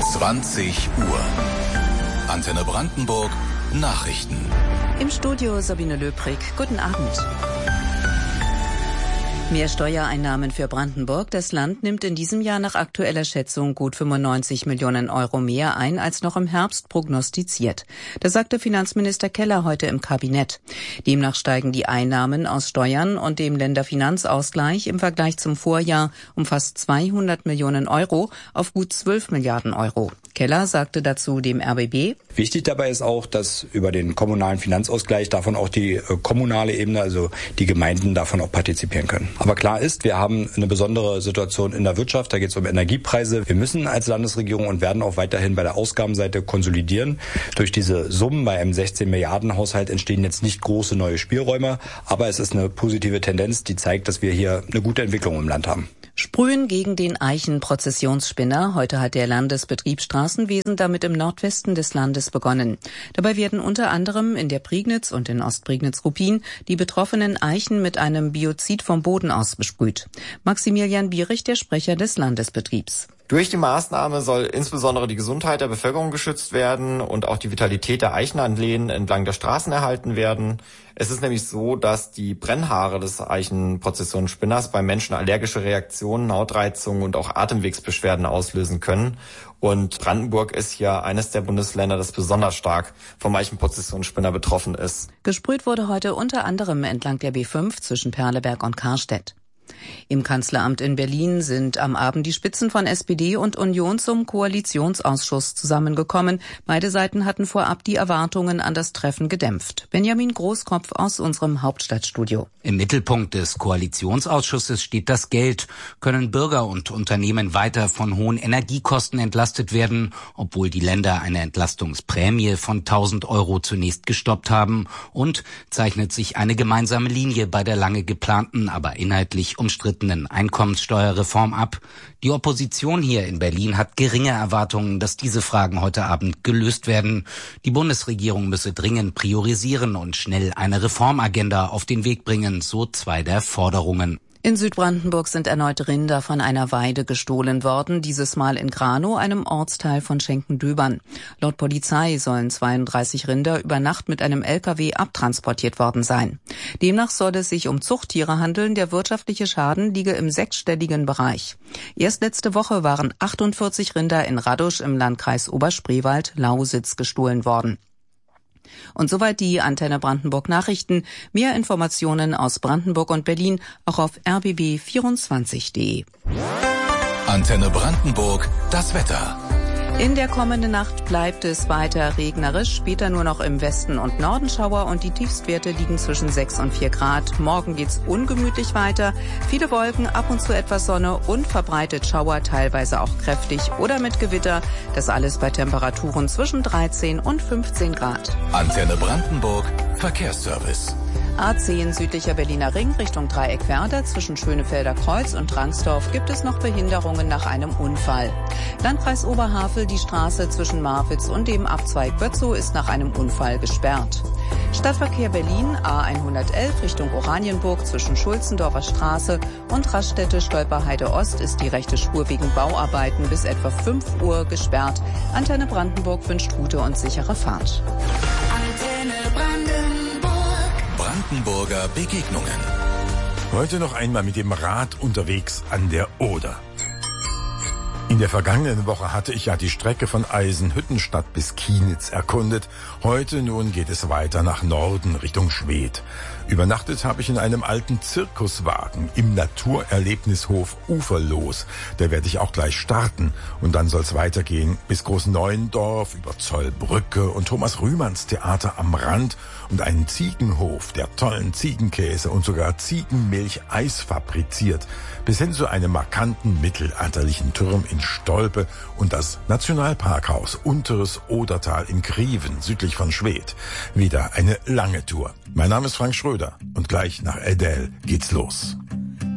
20 Uhr. Antenne Brandenburg, Nachrichten. Im Studio Sabine Löbrig. Guten Abend. Mehr Steuereinnahmen für Brandenburg. Das Land nimmt in diesem Jahr nach aktueller Schätzung gut 95 Millionen Euro mehr ein, als noch im Herbst prognostiziert. Das sagte Finanzminister Keller heute im Kabinett. Demnach steigen die Einnahmen aus Steuern und dem Länderfinanzausgleich im Vergleich zum Vorjahr um fast 200 Millionen Euro auf gut 12 Milliarden Euro. Keller sagte dazu dem RBB: Wichtig dabei ist auch, dass über den kommunalen Finanzausgleich davon auch die kommunale Ebene, also die Gemeinden, davon auch partizipieren können. Aber klar ist, wir haben eine besondere Situation in der Wirtschaft, da geht es um Energiepreise. Wir müssen als Landesregierung und werden auch weiterhin bei der Ausgabenseite konsolidieren. Durch diese Summen bei einem 16 Milliarden Haushalt entstehen jetzt nicht große neue Spielräume, aber es ist eine positive Tendenz, die zeigt, dass wir hier eine gute Entwicklung im Land haben. Sprühen gegen den Eichen-Prozessionsspinner. Heute hat der Landesbetrieb Straßenwesen damit im Nordwesten des Landes begonnen. Dabei werden unter anderem in der Prignitz und in Ostprignitz-Ruppin die betroffenen Eichen mit einem Biozid vom Boden aus besprüht. Maximilian Bierich, der Sprecher des Landesbetriebs. Durch die Maßnahme soll insbesondere die Gesundheit der Bevölkerung geschützt werden und auch die Vitalität der Eichenanlehnen entlang der Straßen erhalten werden. Es ist nämlich so, dass die Brennhaare des Eichenprozessionsspinners bei Menschen allergische Reaktionen, Hautreizungen und auch Atemwegsbeschwerden auslösen können. Und Brandenburg ist hier eines der Bundesländer, das besonders stark vom Eichenprozessionsspinner betroffen ist. Gesprüht wurde heute unter anderem entlang der B5 zwischen Perleberg und Karstedt. Im Kanzleramt in Berlin sind am Abend die Spitzen von SPD und Union zum Koalitionsausschuss zusammengekommen. Beide Seiten hatten vorab die Erwartungen an das Treffen gedämpft. Benjamin Großkopf aus unserem Hauptstadtstudio. Im Mittelpunkt des Koalitionsausschusses steht das Geld. Können Bürger und Unternehmen weiter von hohen Energiekosten entlastet werden, obwohl die Länder eine Entlastungsprämie von 1.000 Euro zunächst gestoppt haben? Und zeichnet sich eine gemeinsame Linie bei der lange geplanten, aber inhaltlich umstrittenen Einkommenssteuerreform ab? Die Opposition hier in Berlin hat geringe Erwartungen, dass diese Fragen heute Abend gelöst werden. Die Bundesregierung müsse dringend priorisieren und schnell eine Reformagenda auf den Weg bringen, so zwei der Forderungen. In Südbrandenburg sind erneut Rinder von einer Weide gestohlen worden, dieses Mal in Granow, einem Ortsteil von Schenkendöbern. Laut Polizei sollen 32 Rinder über Nacht mit einem LKW abtransportiert worden sein. Demnach soll es sich um Zuchttiere handeln, der wirtschaftliche Schaden liege im sechsstelligen Bereich. Erst letzte Woche waren 48 Rinder in Radusch im Landkreis Oberspreewald-Lausitz gestohlen worden. Und soweit die Antenne Brandenburg Nachrichten. Mehr Informationen aus Brandenburg und Berlin auch auf rbb24.de. Antenne Brandenburg, das Wetter. In der kommenden Nacht bleibt es weiter regnerisch, später nur noch im Westen und Norden Schauer und die Tiefstwerte liegen zwischen 6 und 4 Grad. Morgen geht's ungemütlich weiter, viele Wolken, ab und zu etwas Sonne und verbreitet Schauer, teilweise auch kräftig oder mit Gewitter. Das alles bei Temperaturen zwischen 13 und 15 Grad. Antenne Brandenburg, Verkehrsservice. A10 südlicher Berliner Ring Richtung Dreieckwerder zwischen Schönefelder Kreuz und Drangsdorf gibt es noch Behinderungen nach einem Unfall. Landkreis Oberhavel, die Straße zwischen Marwitz und dem Abzweig Bötzow ist nach einem Unfall gesperrt. Stadtverkehr Berlin A111 Richtung Oranienburg zwischen Schulzendorfer Straße und Raststätte Stolperheide Ost ist die rechte Spur wegen Bauarbeiten bis etwa 5 Uhr gesperrt. Antenne Brandenburg wünscht gute und sichere Fahrt. Brandenburger Begegnungen. Heute noch einmal mit dem Rad unterwegs an der Oder. In der vergangenen Woche hatte ich ja die Strecke von Eisenhüttenstadt bis Kienitz erkundet. Heute nun geht es weiter nach Norden Richtung Schwedt. Übernachtet habe ich in einem alten Zirkuswagen im Naturerlebnishof Uferlos. Da werde ich auch gleich starten. Und dann soll es weitergehen bis Großneuendorf, über Zollbrücke und Thomas Rühmanns Theater am Rand und einen Ziegenhof, der tollen Ziegenkäse und sogar Ziegenmilch-Eis fabriziert, bis hin zu einem markanten mittelalterlichen Turm in Stolpe und das Nationalparkhaus Unteres Odertal in Grieven, südlich von Schwedt. Wieder eine lange Tour. Mein Name ist Frank Schröder und gleich nach Edel geht's los.